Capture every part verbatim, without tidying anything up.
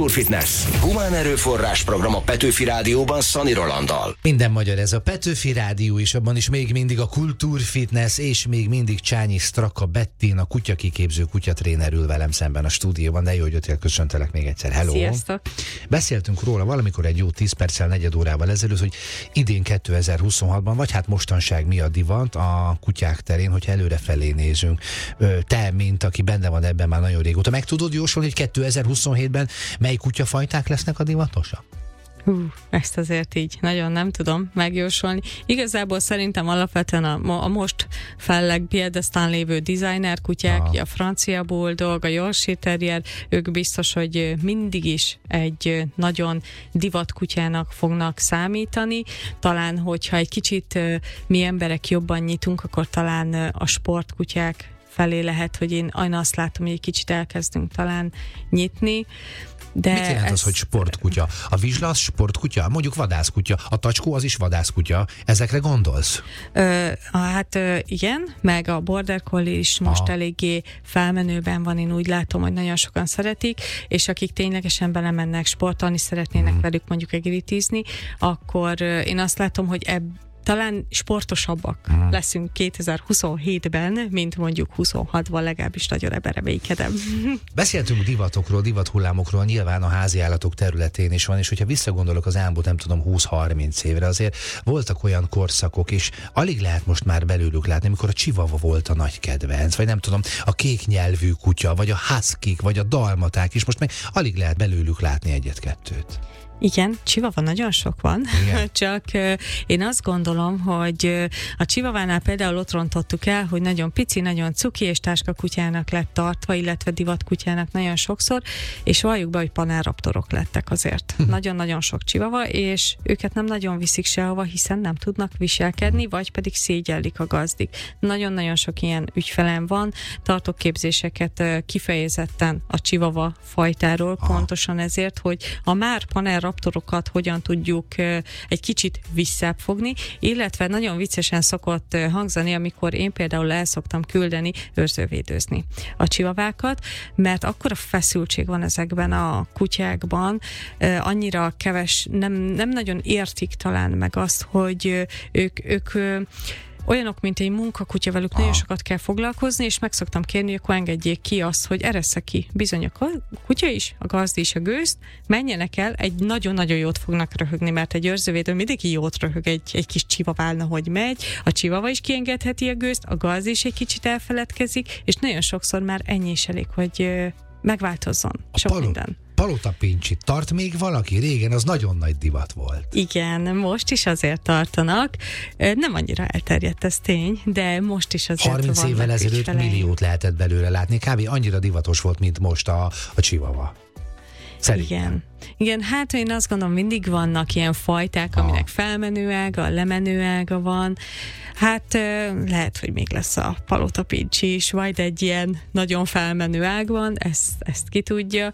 Kultúrfitness. Humán erőforrás program a Petőfi Rádióban Szani Rolanddal. Minden magyar, ez a Petőfi Rádió, és abban is még mindig a Kultúrfitness, és még mindig Csányi Straka Bettin, a kutyakiképző kutyatréner ül velem szemben a stúdióban. De jó, hogy jöttél, köszöntelek még egyszer. Hello! Sziasztok! Beszéltünk róla valamikor egy jó tíz perccel, negyed órával ezelőtt, hogy idén kétezer-huszonhatban, vagy hát mostanság mi a divat a kutyák terén, hogy előrefelé nézünk. Te, mint aki benne van ebben már nagyon régóta, meg tudod jósolni, hogy kétezer-huszonhétben mely kutyafajták lesznek a divatosak? Hú, ezt azért így nagyon nem tudom megjósolni. Igazából szerintem alapvetően a, a most fellegpiedesztán lévő designer kutyák, Aha. a francia bulldog, a Yorkshire terrier, ők biztos, hogy mindig is egy nagyon divat kutyának fognak számítani. Talán, hogyha egy kicsit mi emberek jobban nyitunk, akkor talán a sportkutyák felé lehet, hogy én ajna azt látom, hogy egy kicsit elkezdünk talán nyitni. De mit jelent ez... az, hogy sportkutya? A vizsla az sportkutya? Mondjuk vadászkutya. A tacskó az is vadászkutya. Ezekre gondolsz? Ö, hát ö, igen, meg a border collie is most Aha. eléggé felmenőben van, én úgy látom, hogy nagyon sokan szeretik, és akik ténylegesen belemennek sportolni, szeretnének hmm. velük mondjuk egiritízni, akkor ö, én azt látom, hogy ebb talán sportosabbak hmm. leszünk kétezer-huszonhétben, mint mondjuk huszonhatban, legalábbis nagyon ebben reménykedem. Beszéltünk divatokról, divathullámokról, nyilván a háziállatok területén is van, és hogyha visszagondolok az elmúlt, nem tudom, húsz-harminc évre, azért voltak olyan korszakok, és alig lehet most már belőlük látni, amikor a chihuahua volt a nagy kedvenc, vagy nem tudom, a kék nyelvű kutya, vagy a huskik, vagy a dalmaták, és most meg alig lehet belőlük látni egyet-kettőt. Igen, chihuahua nagyon sok van, Igen. csak uh, én azt gondolom, hogy uh, a chihuahuánál például ott rontottuk el, hogy nagyon pici, nagyon cuki és táskakutyának lett tartva, illetve divatkutyának nagyon sokszor, és valljuk be, hogy panelraptorok lettek azért. Nagyon-nagyon sok chihuahua, és őket nem nagyon viszik sehova, hiszen nem tudnak viselkedni, vagy pedig szégyellik a gazdik. Nagyon-nagyon sok ilyen ügyfelem van, tartok képzéseket uh, kifejezetten a chihuahua fajtáról, Aha. pontosan ezért, hogy a már panel raptorokat hogyan tudjuk uh, egy kicsit visszább fogni, illetve nagyon viccesen szokott uh, hangzani, amikor én például el szoktam küldeni őrzővédőzni a chihuahuákat, mert akkora feszültség van ezekben a kutyákban, uh, annyira keves, nem, nem nagyon értik talán meg azt, hogy uh, ők, ők uh, olyanok, mint egy munkakutya, velük ah. nagyon sokat kell foglalkozni, és meg szoktam kérni, hogy akkor engedjék ki azt, hogy eressze ki bizony a kutya is, a gazdi is a gőzt, menjenek el, egy nagyon-nagyon jót fognak röhögni, mert egy őrzővédő mindig jót röhög egy, egy kis chihuahuán, hogy megy, a chihuahua is kiengedheti a gőzt, a gazdi is egy kicsit elfeledkezik, és nagyon sokszor már ennyi is elég, hogy megváltozzon a sok palu- minden. Palotapincsi tart még valaki? Régen az nagyon nagy divat volt. Igen, most is azért tartanak. Nem annyira elterjedt, ez tény, de most is azért harminc évvel ezelőtt ügyfeleim. Milliót lehetett belőle látni. Kb. Annyira divatos volt, mint most a, a chihuahua. Szerintem. Igen. Igen, hát én azt gondolom, mindig vannak ilyen fajták, aminek ah. felmenő ága, lemenő ága van. Hát lehet, hogy még lesz a palotapincsi is, vagy egy ilyen nagyon felmenő ág van, ezt, ezt ki tudja.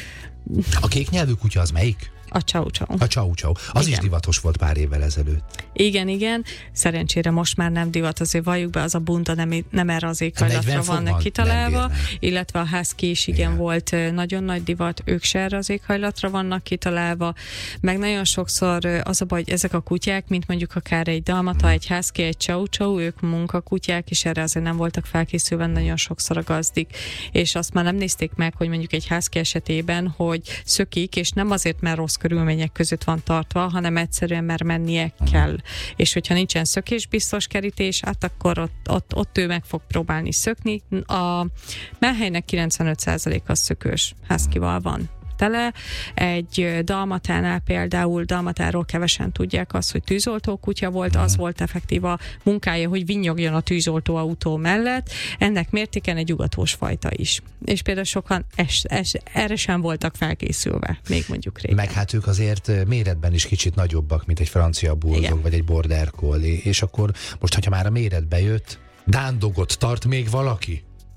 A kék nyelvű kutya az melyik? A Chow-Chow. A Chow-Chow. Az igen. is divatos volt pár évvel ezelőtt. Igen, igen. Szerencsére most már nem divat, azért valljuk be, az a bunda nem, nem erre az éghajlatra van kitalálva, illetve a husky is igen, igen volt nagyon nagy divat, ők se erre az éghajlatra vannak kitalálva, meg nagyon sokszor az a baj, hogy ezek a kutyák, mint mondjuk akár egy dalmata, hmm. egy husky, egy Chow-Chow, ők munkakutyák, és erre azért nem voltak felkészülve nagyon sokszor a gazdik. És azt már nem nézték meg, hogy mondjuk egy husky esetében, hogy szökik, és nem azért, mert rossz körülmények között van tartva, hanem egyszerűen, mert mennie kell. És hogyha nincsen szökésbiztos kerítés, hát akkor ott, ott, ott ő meg fog próbálni szökni. A mellhelynek kilencvenöt százaléka szökős huskyval van tele. Egy dalmatánál például, dalmatáról kevesen tudják azt, hogy tűzoltó kutya volt, az volt effektív a munkája, hogy vinnyogjon a tűzoltó autó mellett. Ennek mértéken egy ugatós fajta is. És például sokan es, es, erre sem voltak felkészülve, még mondjuk régen. Meg hát ők azért méretben is kicsit nagyobbak, mint egy francia bulldog, igen, vagy egy border collie. És akkor most, hogyha már a méret bejött, Dán dogot tart még valaki?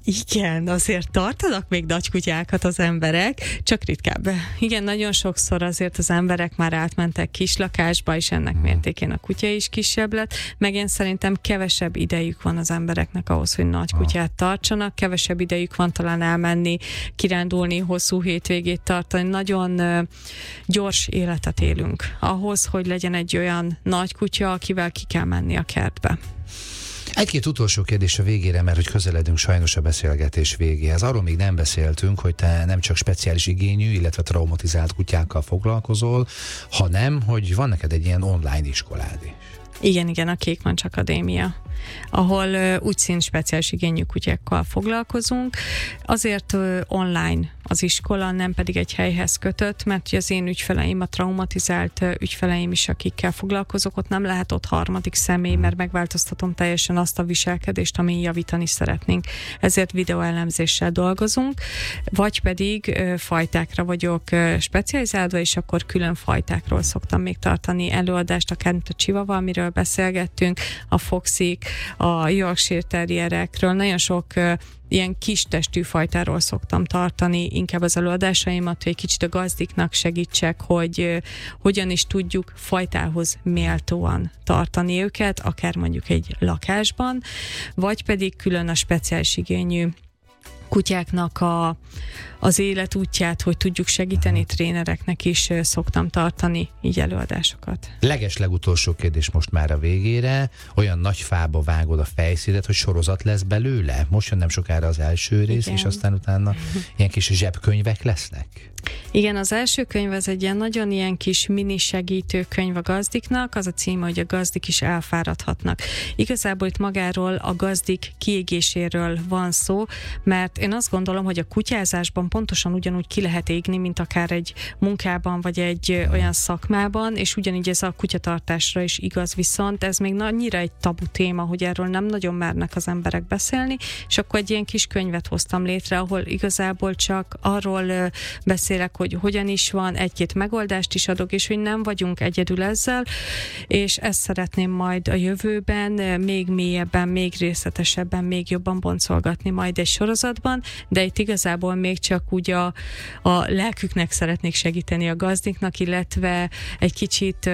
Igen, azért tartanak még nagykutyákat az emberek, csak ritkább. Igen, nagyon sokszor azért az emberek már átmentek kislakásba, és ennek mértékén a kutya is kisebb lett, meg én szerintem kevesebb idejük van az embereknek ahhoz, hogy nagy kutyát tartsanak, kevesebb idejük van talán elmenni, kirándulni, hosszú hétvégét tartani, nagyon uh, gyors életet élünk ahhoz, hogy legyen egy olyan nagy kutya, akivel ki kell menni a kertbe. Egy-két utolsó kérdés a végére, mert hogy közeledünk sajnos a beszélgetés végéhez. Arról még nem beszéltünk, hogy te nem csak speciális igényű, illetve traumatizált kutyákkal foglalkozol, hanem, hogy van neked egy ilyen online iskolád is. Igen, igen, a Kékmancs Akadémia, ahol uh, úgy szint speciális igényű kutyákkal foglalkozunk. Azért uh, online az iskola, nem pedig egy helyhez kötött, mert az én ügyfeleim, a traumatizált uh, ügyfeleim is, akikkel foglalkozok, ott nem lehet ott harmadik személy, mert megváltoztatom teljesen azt a viselkedést, amin javítani szeretnénk. Ezért videóelemzéssel dolgozunk, vagy pedig uh, fajtákra vagyok uh, specializálva, és akkor külön fajtákról szoktam még tartani előadást, akár mint a Chihuahua, amiről beszélgettünk, a Foxik, a Yorkshire Terrierekről, nagyon sok uh, ilyen kis testű fajtáról szoktam tartani inkább az előadásaimat, hogy egy kicsit a gazdiknak segítsek, hogy uh, hogyan is tudjuk fajtához méltóan tartani őket, akár mondjuk egy lakásban, vagy pedig külön a speciális igényű kutyáknak a, az életútját, hogy tudjuk segíteni, trénereknek is szoktam tartani így előadásokat. Leges legutolsó kérdés most már a végére. Olyan nagy fába vágod a fejszédet, hogy sorozat lesz belőle? Most jön nem sokára az első rész, igen. És aztán utána ilyen kis zsebkönyvek lesznek? Igen, az első könyv az egy ilyen nagyon ilyen kis mini segítő könyv a gazdiknak, az a címe, hogy a gazdik is elfáradhatnak. Igazából itt magáról a gazdik kiégéséről van szó, mert én azt gondolom, hogy a kutyázásban pontosan ugyanúgy ki lehet égni, mint akár egy munkában, vagy egy olyan szakmában, és ugyanígy ez a kutyatartásra is igaz, viszont ez még annyira egy tabu téma, hogy erről nem nagyon mernek az emberek beszélni, és akkor egy ilyen kis könyvet hoztam létre, ahol igazából csak arról beszélek, hogy hogyan is van, egy-két megoldást is adok, és hogy nem vagyunk egyedül ezzel, és ezt szeretném majd a jövőben még mélyebben, még részletesebben, még jobban boncolgatni majd egy sorozatban, de itt igazából még csak úgy a, a lelküknek szeretnék segíteni a gazdiknak, illetve egy kicsit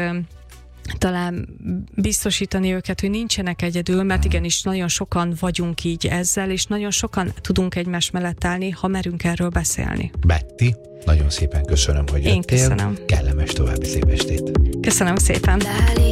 talán biztosítani őket, hogy nincsenek egyedül, mert igenis nagyon sokan vagyunk így ezzel, és nagyon sokan tudunk egymás mellett állni, ha merünk erről beszélni. Betty, nagyon szépen köszönöm, hogy jöttél. Én köszönöm. Kellemes további szép estét. Köszönöm szépen.